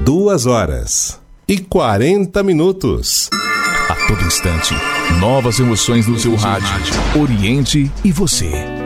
2h40. A todo instante, novas emoções no seu rádio. Oriente e você.